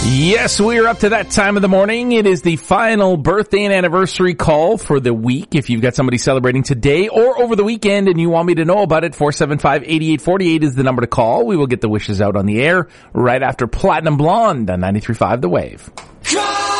Yes, we're up to that time of the morning. It is the final birthday and anniversary call for the week. If you've got somebody celebrating today or over the weekend and you want me to know about it, 475-8848 is the number to call. We will get the wishes out on the air right after Platinum Blonde on 93.5 The Wave.